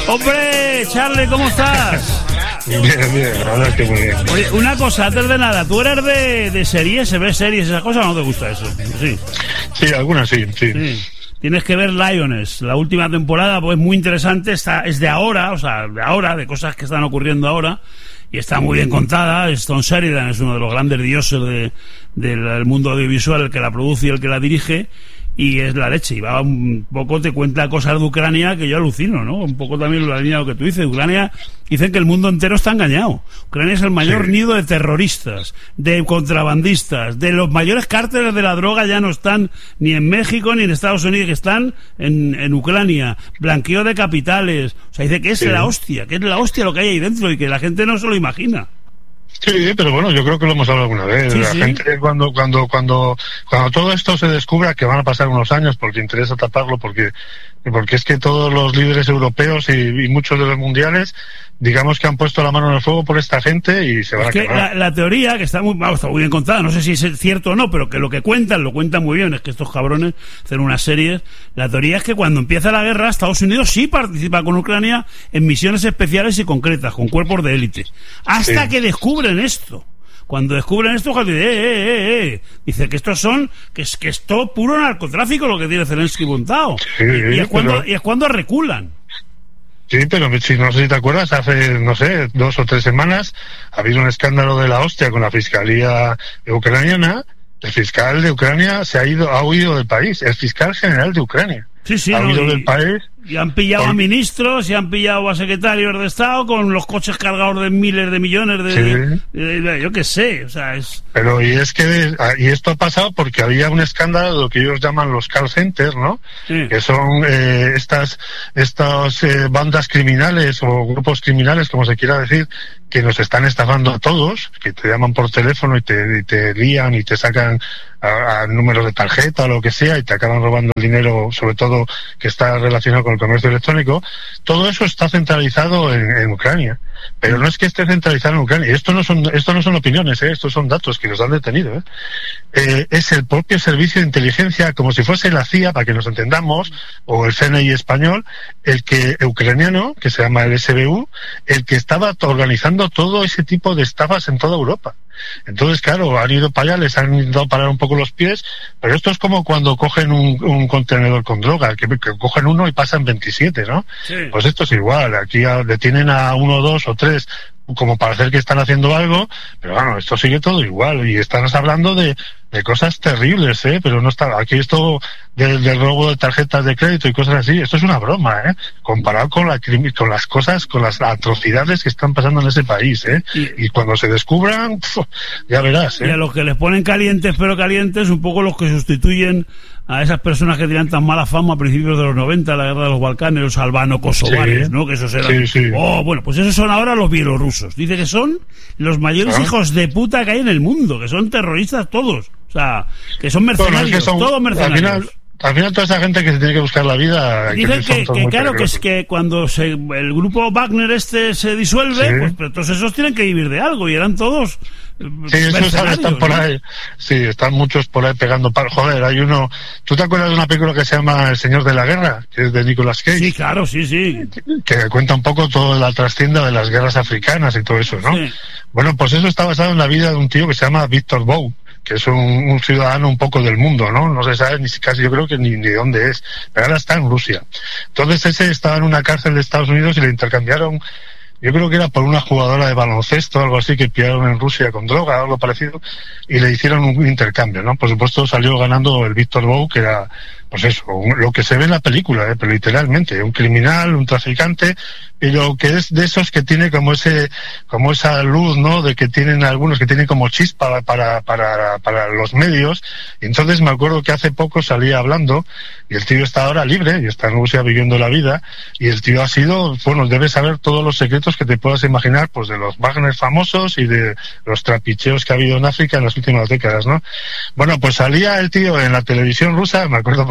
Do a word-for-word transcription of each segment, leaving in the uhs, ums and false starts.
Hombre, Charlie, ¿cómo estás? Bien, bien, la verdad es que muy bien. Oye, una cosa, antes de nada, ¿tú eres de, de series, se ves series, esas cosas, o no te gusta eso? Sí. Sí, algunas sí, sí. Sí. Tienes que ver Lioness, la última temporada, pues muy interesante, está, es de ahora, o sea, de ahora, de cosas que están ocurriendo ahora, y está muy bien contada. Tom Sheridan es uno de los grandes dioses de, del mundo audiovisual, el que la produce y el que la dirige, y es la leche, y va un poco, te cuenta cosas de Ucrania que yo alucino, ¿no? Un poco también la línea de lo que tú dices. Ucrania, dicen que el mundo entero está engañado. Ucrania es el mayor sí. nido de terroristas, de contrabandistas, de los mayores cárteles de la droga ya no están ni en México ni en Estados Unidos, que están en, en Ucrania. Blanqueo de capitales. O sea, dice que es sí. la hostia, que es la hostia lo que hay ahí dentro y que la gente no se lo imagina. Sí, pero bueno, yo creo que lo hemos hablado alguna vez. Sí, la sí. gente cuando cuando cuando cuando todo esto se descubra, que van a pasar unos años porque interesa taparlo, porque porque es que todos los líderes europeos y, y muchos de los mundiales, digamos que han puesto la mano en el fuego por esta gente y se van es que a quemar. La, la teoría, que está muy, vamos, está muy bien contada, no sé si es cierto o no, pero que lo que cuentan, lo cuentan muy bien, es que estos cabrones hacen unas series. La teoría es que cuando empieza la guerra, Estados Unidos sí participa con Ucrania en misiones especiales y concretas, con cuerpos de élite. Hasta sí. que descubren esto. Cuando descubren esto, dice, eh, eh, eh, eh. dice que estos son, que es que es todo puro narcotráfico lo que tiene Zelensky montado. Sí, y, y, es cuando, pero... y es cuando reculan. Sí, pero si no sé si te acuerdas, hace, no sé, dos o tres semanas ha habido un escándalo de la hostia con la fiscalía ucraniana. El fiscal de Ucrania se ha ido, ha huido del país. El fiscal general de Ucrania sí, sí, ha no, huido y, del país. Y han pillado con... a ministros y han pillado a secretarios de Estado con los coches cargados de miles de millones de... Sí. de, de, de yo qué sé, o sea, es... Pero y es que y esto ha pasado porque había un escándalo de lo que ellos llaman los call centers, ¿no? Sí. Que son eh, estas estas eh, bandas criminales o grupos criminales, como se quiera decir, que nos están estafando a todos, que te llaman por teléfono y te, y te lían y te sacan a, a números de tarjeta o lo que sea y te acaban robando el dinero, sobre todo que está relacionado con el comercio electrónico. Todo eso está centralizado en, en Ucrania, pero no es que esté centralizado en Ucrania. Esto no son esto no son opiniones, ¿eh? Estos son datos que los han detenido. ¿eh? Eh, es el propio servicio de inteligencia, como si fuese la C I A, para que nos entendamos, o el C N I español, el que ucraniano, que se llama el S B U, el que estaba organizando todo ese tipo de estafas en toda Europa. Entonces, claro, han ido para allá, les han ido a parar un poco los pies, pero esto es como cuando cogen un, un contenedor con droga, que, que cogen uno y pasan veintisiete, ¿no? Sí. Pues esto es igual, aquí a, detienen a uno, dos o tres como para hacer que están haciendo algo, pero bueno, esto sigue todo igual, y estamos hablando de, de cosas terribles, ¿eh? Pero no está, aquí esto del, del robo de tarjetas de crédito y cosas así, esto es una broma, ¿eh? Comparado con la con las cosas, con las atrocidades que están pasando en ese país, ¿eh? Y, y cuando se descubran, pf, ya verás, ¿eh? Y a los que les ponen calientes, pero calientes, un poco los que sustituyen a esas personas que tenían tan mala fama a principios de los noventa, la guerra de los Balcanes, los albano-kosovares, sí, ¿no? Que esos eran... Sí, sí. Oh, bueno, pues esos son ahora los bielorrusos. Dice que son los mayores ¿Ah? hijos de puta que hay en el mundo, que son terroristas todos. O sea, que son mercenarios, bueno, es que son, todos mercenarios. Al final, al final toda esa gente que se tiene que buscar la vida... Dicen que, que, que claro, que es que cuando se, el grupo Wagner este se disuelve, sí. pues pero todos esos tienen que vivir de algo, y eran todos... Sí, esos están por ahí. Sí, están muchos por ahí pegando palos. Joder, hay uno... ¿Tú te acuerdas de una película que se llama El Señor de la Guerra? Que es de Nicolas Cage. Sí, claro, sí, sí. Que, que cuenta un poco toda la trascienda de las guerras africanas y todo eso, ¿no? Sí. Bueno, pues eso está basado en la vida de un tío que se llama Victor Bout, que es un, un ciudadano un poco del mundo, ¿no? No se sabe ni casi, yo creo que ni, ni dónde es, pero ahora está en Rusia. Entonces ese estaba en una cárcel de Estados Unidos y le intercambiaron, yo creo que era por una jugadora de baloncesto, algo así, que pillaron en Rusia con droga, algo parecido, y le hicieron un intercambio, ¿no? Por supuesto salió ganando el Victor Bout, que era, pues eso, lo que se ve en la película, ¿eh? Pero literalmente, un criminal, un traficante, pero que es de esos que tiene como ese, como esa luz, ¿no? De que tienen algunos que tienen como chispa para, para, para los medios. Y entonces me acuerdo que hace poco salía hablando, y el tío está ahora libre, y está en Rusia viviendo la vida, y el tío ha sido, bueno, debe saber todos los secretos que te puedas imaginar, pues de los Wagner famosos y de los trapicheos que ha habido en África en las últimas décadas, ¿no? Bueno, pues salía el tío en la televisión rusa, me acuerdo porque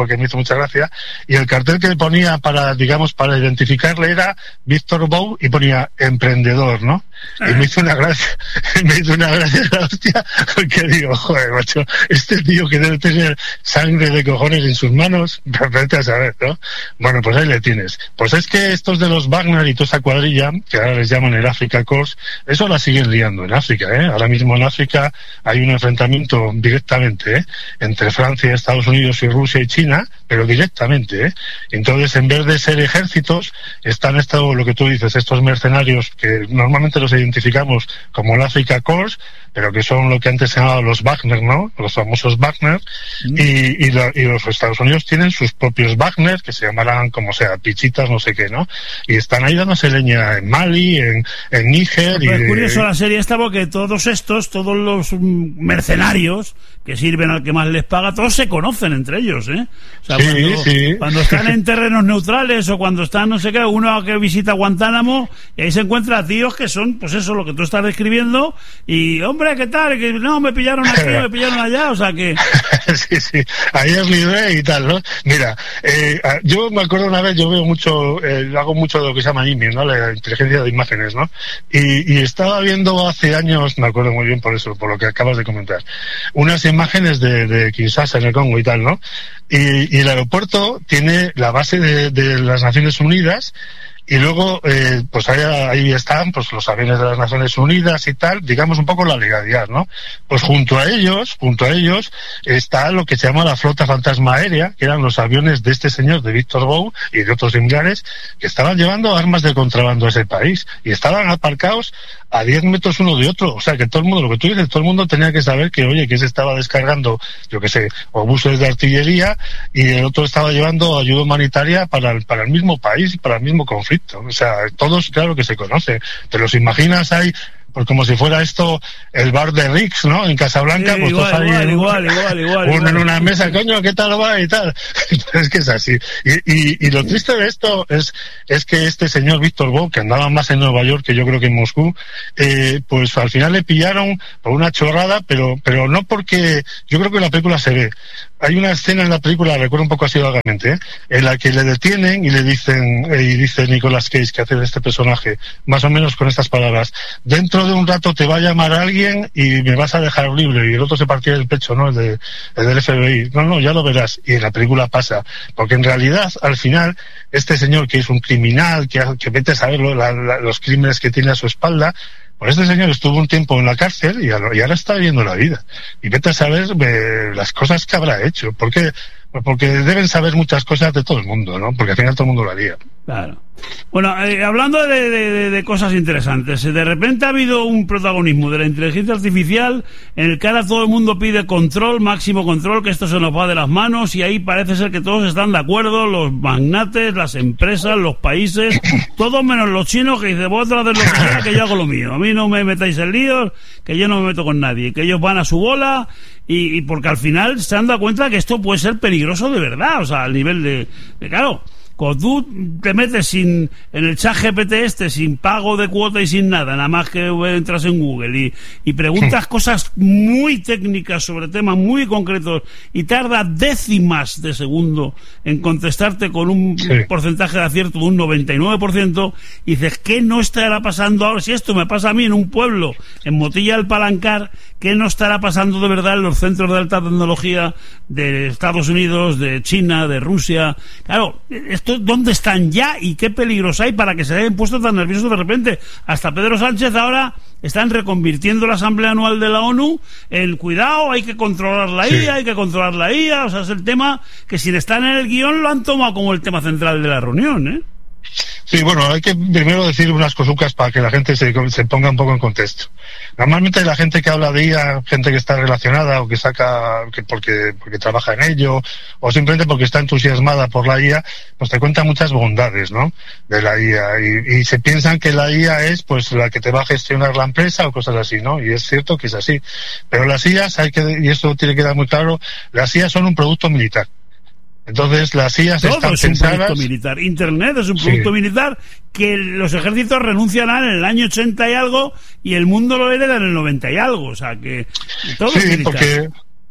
que me hizo mucha gracia, y el cartel que ponía para, digamos, para identificarle era Víctor Bou y ponía emprendedor, ¿no? Y me hizo una gracia, me hizo una gracia la hostia, porque digo, joder, macho, este tío que debe tener sangre de cojones en sus manos, vete a saber, ¿no? Bueno, pues ahí le tienes. Pues es que estos de los Wagner y toda esa cuadrilla, que ahora les llaman el Africa Corps, eso la siguen liando en África, ¿eh? Ahora mismo en África hay un enfrentamiento directamente, ¿eh? Entre Francia, Estados Unidos y Rusia y China, pero directamente, ¿eh? Entonces, en vez de ser ejércitos, están estos, lo que tú dices, estos mercenarios que normalmente los identificamos como el Africa Corps, pero que son lo que antes se llamaban los Wagner, ¿no? Los famosos Wagner, mm. y, y, la, y los Estados Unidos tienen sus propios Wagner, que se llamarán como sea, pichitas, no sé qué, ¿no? Y están ahí dándose leña en Mali, en, en Níger. Pero y, es curioso la serie esta porque todos estos, todos los mercenarios que sirven al que más les paga, todos se conocen entre ellos, ¿eh? O sea, sí, cuando, sí. cuando están en terrenos neutrales o cuando están, no sé qué, uno que visita Guantánamo y ahí se encuentra tíos que son, pues eso, lo que tú estás describiendo y, hombre, ¿qué tal? Que no, me pillaron aquí, me pillaron allá, o sea que... sí, sí, ahí os libré y tal, ¿no? Mira, eh, yo me acuerdo una vez, yo veo mucho, eh, hago mucho de lo que se llama I M I, ¿no? La inteligencia de imágenes, ¿no? Y, y estaba viendo hace años, me acuerdo muy bien por eso, por lo que acabas de comentar, unas imágenes de, de Kinshasa en el Congo y tal, ¿no? Y, y el aeropuerto tiene la base de, de las Naciones Unidas. Y luego, eh, pues ahí, ahí están pues los aviones de las Naciones Unidas y tal, digamos un poco la legalidad, ¿no? Pues junto a ellos, junto a ellos, está lo que se llama la flota fantasma aérea, que eran los aviones de este señor, de Víctor Bou y de otros similares, que estaban llevando armas de contrabando a ese país, y estaban aparcados a diez metros uno de otro, o sea que todo el mundo, lo que tú dices, todo el mundo tenía que saber que, oye, que se estaba descargando, yo qué sé, obuses de artillería, y el otro estaba llevando ayuda humanitaria para el, para el mismo país y para el mismo conflicto. O sea, todos claro que se conocen. ¿Te los imaginas ahí? Pues como si fuera esto el bar de Rix, ¿no? En Casablanca, sí, pues igual, todos ahí igual, en, igual, igual, igual, uno igual. en una mesa, coño, ¿qué tal va? Y tal. Es que es así. Y, y, y lo triste de esto es, es que este señor Víctor Bou, que andaba más en Nueva York que yo creo que en Moscú, eh, pues al final le pillaron por una chorrada, pero, pero no porque, yo creo que en la película se ve. Hay una escena en la película, recuerdo un poco así vagamente, ¿eh? En la que le detienen y le dicen, eh, y dice Nicolas Cage, que hace de este personaje, más o menos con estas palabras: dentro de un rato te va a llamar alguien y me vas a dejar libre. Y el otro se partía el pecho, ¿no? El, de, el del F B I. No, no, ya lo verás. Y en la película pasa. Porque en realidad, al final, este señor que es un criminal, que, que vete a saber la, la, los crímenes que tiene a su espalda, pues este señor estuvo un tiempo en la cárcel y ahora está viviendo la vida. Y vete a saber eh, las cosas que habrá hecho. ¿Por qué? Pues porque deben saber muchas cosas de todo el mundo, ¿no? Porque al final todo el mundo lo haría. Claro. Bueno, eh, hablando de, de, de cosas interesantes, de repente ha habido un protagonismo de la inteligencia artificial en el que ahora todo el mundo pide control, máximo control, que esto se nos va de las manos, y ahí parece ser que todos están de acuerdo, los magnates, las empresas, los países, todos menos los chinos, que dicen, vosotros haced lo que sea, que yo hago lo mío, a mí no me metáis en líos, que yo no me meto con nadie, que ellos van a su bola, y, y porque al final se han dado cuenta que esto puede ser peligroso de verdad, o sea, al nivel de, de claro, cuando tú te metes sin en el chat G P T este, sin pago de cuota y sin nada, nada más que entras en Google y, y preguntas sí. cosas muy técnicas sobre temas muy concretos y tarda décimas de segundo en contestarte con un sí. porcentaje de acierto de un noventa y nueve por ciento, y dices, ¿qué no estará pasando ahora? Si esto me pasa a mí en un pueblo, en Motilla del Palancar, ¿qué no estará pasando de verdad en los centros de alta tecnología de Estados Unidos, de China, de Rusia? Claro, esto ¿dónde están ya y qué peligros hay para que se hayan puesto tan nerviosos de repente? Hasta Pedro Sánchez ahora están reconvirtiendo la Asamblea Anual de la ONU en cuidado, hay que controlar la sí. I A, hay que controlar la I A, o sea, es el tema que sin estar en el guión lo han tomado como el tema central de la reunión, ¿eh? Sí, bueno, hay que primero decir unas cosucas para que la gente se, se ponga un poco en contexto. Normalmente la gente que habla de I A, gente que está relacionada o que saca, que porque, porque trabaja en ello, o simplemente porque está entusiasmada por la I A, pues te cuenta muchas bondades, ¿no? De la I A. Y, y se piensan que la I A es, pues, la que te va a gestionar la empresa o cosas así, ¿no? Y es cierto que es así. Pero las I As, hay que, y esto tiene que quedar muy claro, las I A son un producto militar. Entonces las I As Todo están es un pensadas... producto militar. Internet es un producto sí. militar que los ejércitos renuncian a en el año ochenta y algo y el mundo lo hereda en el noventa y algo. O sea que todo sí, es militar. Porque...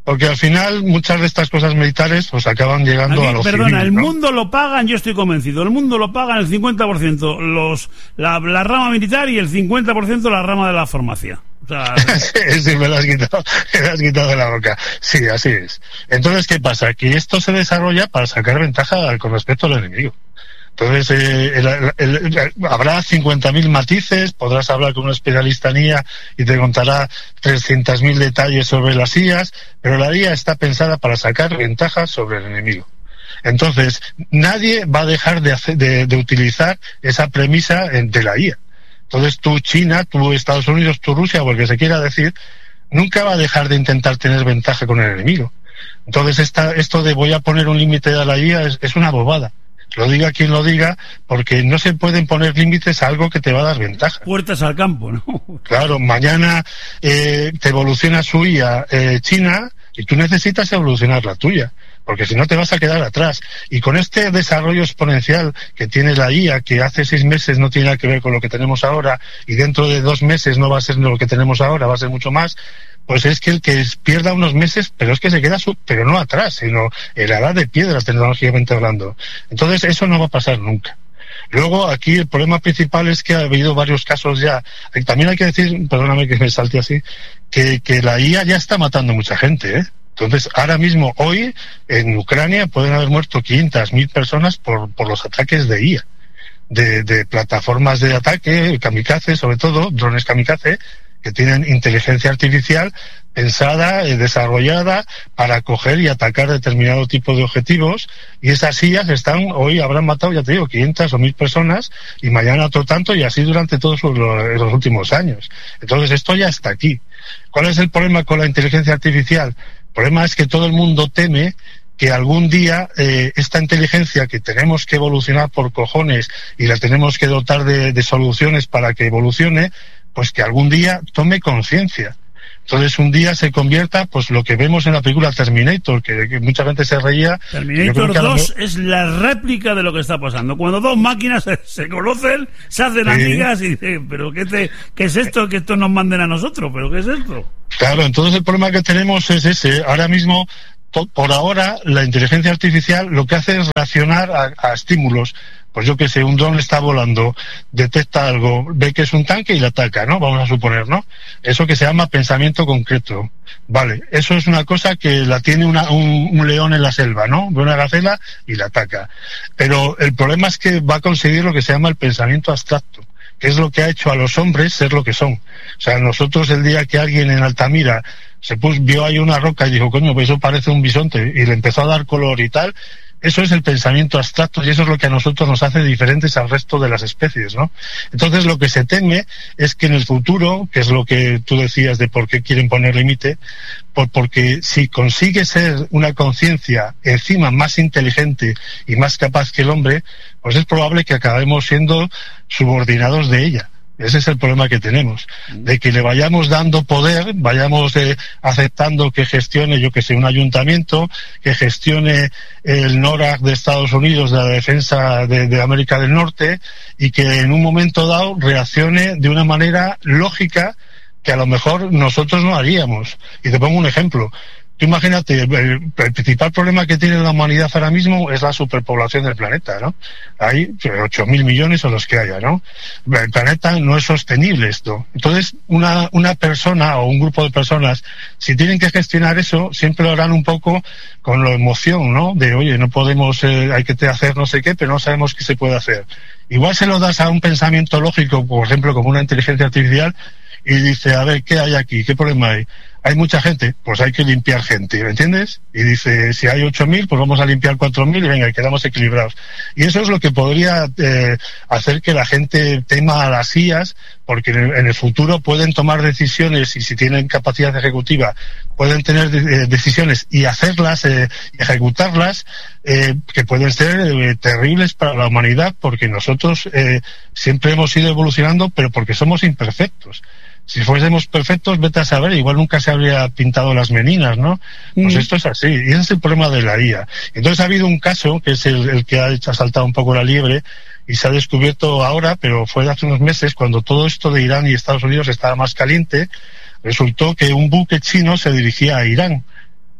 Porque al final muchas de estas cosas militares pues acaban llegando Aquí, a los perdona, civiles, el ¿no? mundo lo pagan, yo estoy convencido, el mundo lo pagan el cincuenta por ciento los, la, la rama militar y el cincuenta por ciento la rama de la farmacia. O sea... sí, sí, me lo has quitado, me lo has quitado de la boca. Sí, así es. Entonces, ¿qué pasa? Que esto se desarrolla para sacar ventaja con respecto al enemigo. Entonces, eh, el, el, el, el, habrá cincuenta mil matices, podrás hablar con un especialista en I A y te contará trescientos mil detalles sobre las I As, pero la I A está pensada para sacar ventajas sobre el enemigo. Entonces, nadie va a dejar de, hacer, de, de utilizar esa premisa de la I A. Entonces, tú China, tú Estados Unidos, tú Rusia, o el que se quiera decir, nunca va a dejar de intentar tener ventaja con el enemigo. Entonces, esta, esto de voy a poner un límite a la I A es, es una bobada. Lo diga quien lo diga, porque no se pueden poner límites a algo que te va a dar ventaja. Puertas al campo, ¿no? Claro, mañana eh, te evoluciona su I A eh, China y tú necesitas evolucionar la tuya, porque si no te vas a quedar atrás. Y con este desarrollo exponencial que tiene la I A, que hace seis meses no tiene nada que ver con lo que tenemos ahora, y dentro de dos meses no va a ser lo que tenemos ahora, va a ser mucho más, pues es que el que pierda unos meses, pero es que se queda, su, pero no atrás, sino en la edad de piedra, tecnológicamente hablando. Entonces, eso no va a pasar nunca. Luego, aquí el problema principal es que ha habido varios casos ya. También hay que decir, perdóname que me salte así, que, que la I A ya está matando mucha gente, ¿eh? Entonces, ahora mismo, hoy, en Ucrania pueden haber muerto quinientas mil personas por, por los ataques de I A. De, de plataformas de ataque, kamikaze, sobre todo, drones kamikaze, que tienen inteligencia artificial pensada, eh, desarrollada para coger y atacar determinado tipo de objetivos, y esas I As están, hoy habrán matado, ya te digo, quinientas o mil personas, y mañana otro tanto, y así durante todos los, los últimos años. Entonces esto ya está aquí. ¿Cuál es el problema con la inteligencia artificial? El problema es que todo el mundo teme que algún día eh, esta inteligencia que tenemos que evolucionar por cojones y la tenemos que dotar de, de soluciones para que evolucione, pues que algún día tome conciencia. Entonces un día se convierta, pues lo que vemos en la película Terminator, que, que mucha gente se reía. Terminator dos lo... es la réplica de lo que está pasando. Cuando dos máquinas se, se conocen, se hacen sí. amigas y dicen, pero ¿qué, te, ¿qué es esto que estos nos manden a nosotros? ¿Pero qué es esto? Claro, entonces el problema que tenemos es ese. Ahora mismo, por ahora, la inteligencia artificial lo que hace es reaccionar a, a estímulos. Pues yo que sé, un dron está volando, detecta algo, ve que es un tanque y le ataca, ¿no? Vamos a suponer, ¿no? Eso que se llama pensamiento concreto. Vale, eso es una cosa que la tiene una, un, un león en la selva, ¿no? Ve una gacela y la ataca. Pero el problema es que va a conseguir lo que se llama el pensamiento abstracto, que es lo que ha hecho a los hombres ser lo que son. O sea, nosotros el día que alguien en Altamira se puso, vio ahí una roca y dijo, coño, pues eso parece un bisonte, y le empezó a dar color y tal. Eso es el pensamiento abstracto y eso es lo que a nosotros nos hace diferentes al resto de las especies, ¿no? Entonces lo que se teme es que en el futuro, que es lo que tú decías de por qué quieren poner límite, por, porque si consigue ser una conciencia encima más inteligente y más capaz que el hombre, pues es probable que acabemos siendo subordinados de ella. Ese es el problema que tenemos, de que le vayamos dando poder, vayamos eh, aceptando que gestione, yo que sé, un ayuntamiento, que gestione el NORAD de Estados Unidos, de la defensa de, de América del Norte, y que en un momento dado reaccione de una manera lógica que a lo mejor nosotros no haríamos. Y te pongo un ejemplo. Tú imagínate, el, el principal problema que tiene la humanidad ahora mismo es la superpoblación del planeta, ¿no? Hay ocho mil millones o los que haya, ¿no? El planeta no es sostenible esto. Entonces, una, una persona o un grupo de personas, si tienen que gestionar eso, siempre lo harán un poco con la emoción, ¿no? De, oye, no podemos, eh, hay que hacer no sé qué, pero no sabemos qué se puede hacer. Igual se lo das a un pensamiento lógico, por ejemplo, como una inteligencia artificial, y dice, a ver, ¿qué hay aquí? ¿Qué problema hay? Hay mucha gente, pues hay que limpiar gente, ¿me entiendes? Y dice, si hay ocho mil, pues vamos a limpiar cuatro mil y venga, quedamos equilibrados. Y eso es lo que podría eh, hacer que la gente tema a las I As, porque en el, en el futuro pueden tomar decisiones y si tienen capacidad ejecutiva pueden tener de, decisiones y hacerlas, eh, y ejecutarlas, eh, que pueden ser eh, terribles para la humanidad, porque nosotros eh, siempre hemos ido evolucionando, pero porque somos imperfectos. Si fuésemos perfectos, vete a saber, igual nunca se habría pintado las meninas, ¿no? Pues mm. esto es así, y ese es el problema de la I A. Entonces ha habido un caso, que es el, el que ha hecho, ha saltado un poco la liebre, y se ha descubierto ahora, pero fue de hace unos meses, cuando todo esto de Irán y Estados Unidos estaba más caliente, resultó que un buque chino se dirigía a Irán.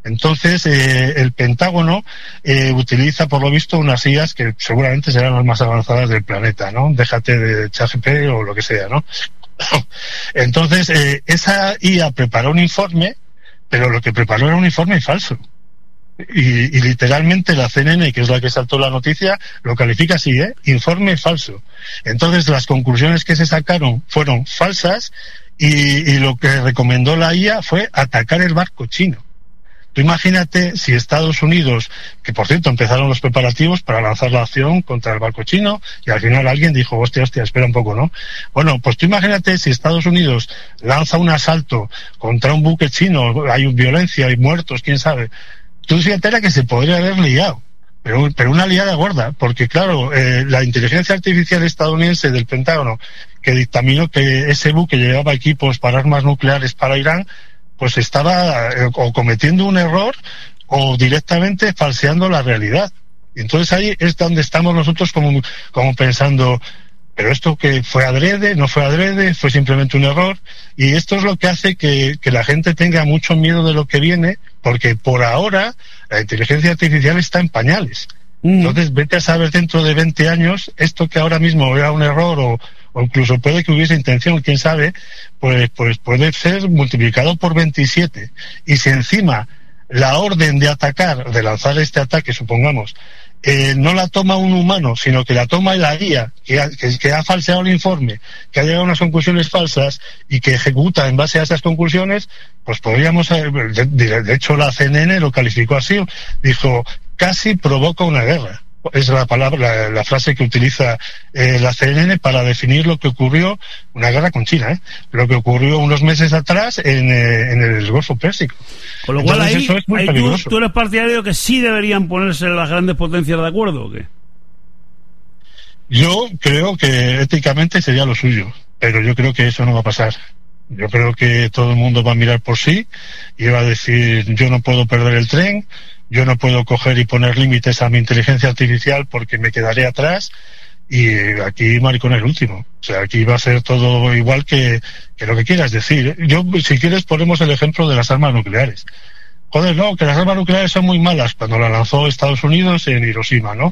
Entonces, eh, el Pentágono eh, utiliza, por lo visto, unas I As que seguramente serán las más avanzadas del planeta, ¿no? Déjate de ChatGPT o lo que sea, ¿no? Entonces, eh, esa I A preparó un informe, pero lo que preparó era un informe falso. Y, y literalmente la C N N, que es la que saltó la noticia, lo califica así, ¿eh? Informe falso. Entonces, las conclusiones que se sacaron fueron falsas y, y lo que recomendó la I A fue atacar el barco chino. Tú imagínate si Estados Unidos, que por cierto empezaron los preparativos para lanzar la acción contra el barco chino, y al final alguien dijo, hostia, hostia, espera un poco, ¿no? Bueno, pues tú imagínate si Estados Unidos lanza un asalto contra un buque chino, hay violencia, hay muertos, quién sabe. Tú fíjate que se podría haber liado, pero, pero una liada gorda, porque claro, eh, la inteligencia artificial estadounidense del Pentágono, que dictaminó que ese buque llevaba equipos para armas nucleares para Irán, pues estaba eh, o cometiendo un error o directamente falseando la realidad. Y entonces ahí es donde estamos nosotros como, como pensando, pero esto que fue adrede, no fue adrede, fue simplemente un error. Y esto es lo que hace que, que la gente tenga mucho miedo de lo que viene, porque por ahora la inteligencia artificial está en pañales. Mm. Entonces vete a saber dentro de veinte años, esto que ahora mismo era un error o, o incluso puede que hubiese intención, quién sabe, pues, pues puede ser multiplicado por veintisiete. Y si encima la orden de atacar, de lanzar este ataque, supongamos, eh, no la toma un humano, sino que la toma la I A, que ha, que, que ha falseado el informe, que ha llegado a unas conclusiones falsas y que ejecuta en base a esas conclusiones, pues podríamos, de, de, de hecho la C N N lo calificó así, dijo, casi provoca una guerra. Es la palabra, la, la frase que utiliza eh, la C N N para definir lo que ocurrió, una guerra con China, ¿eh? Lo que ocurrió unos meses atrás en, eh, en el Golfo Pérsico. Con lo cual ahí, ahí tú, tú eres partidario que sí deberían ponerse las grandes potencias de acuerdo, ¿o qué? Yo creo que éticamente sería lo suyo, pero yo creo que eso no va a pasar. Yo creo que todo el mundo va a mirar por sí y va a decir, yo no puedo perder el tren, yo no puedo coger y poner límites a mi inteligencia artificial porque me quedaré atrás, y aquí maricón el último. O sea, aquí va a ser todo igual que, que lo que quieras decir. Yo, si quieres, ponemos el ejemplo de las armas nucleares. Joder, no, que las armas nucleares son muy malas cuando la lanzó Estados Unidos en Hiroshima, ¿no?